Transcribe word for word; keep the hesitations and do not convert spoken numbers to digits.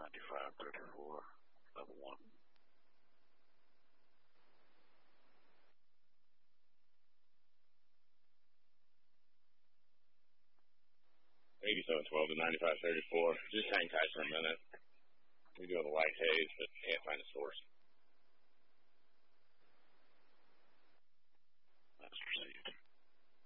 ninety-five thirty-four, level one. eighty-seven twelve to ninety-five thirty-four. Just hang tight for a minute. We do have a light haze, but can't find a